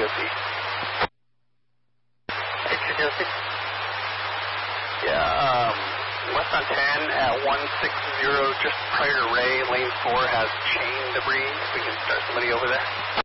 DOT. Extra DOT. Yeah, west on 10 at 160, just prior to Ray, lane 4 has chain debris. If we can start somebody over there.